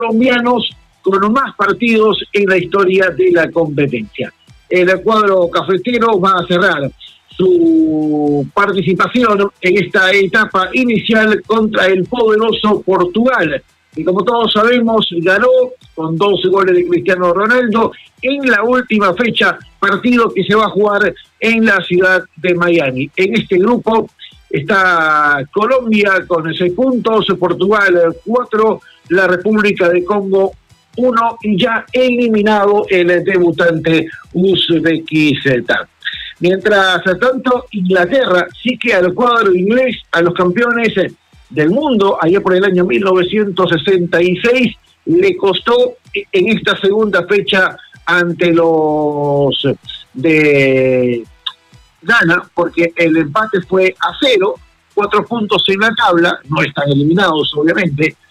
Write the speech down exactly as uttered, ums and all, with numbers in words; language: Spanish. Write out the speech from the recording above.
colombianos con más partidos en la historia de la competencia. El cuadro cafetero va a cerrar su participación en esta etapa inicial contra el poderoso Portugal, y como todos sabemos ganó con doce goles de Cristiano Ronaldo en la última fecha, partido que se va a jugar en la ciudad de Miami. En este grupo está Colombia con seis puntos, Portugal cuatro, la República de Congo uno, y ya eliminado el debutante Uzbekistán. Mientras tanto, Inglaterra sí que al cuadro inglés, a los campeones del mundo, allá por el año mil novecientos sesenta y seis, le costó en esta segunda fecha ante los de Ghana, porque el empate fue a cero, cuatro puntos en la tabla, no están eliminados obviamente,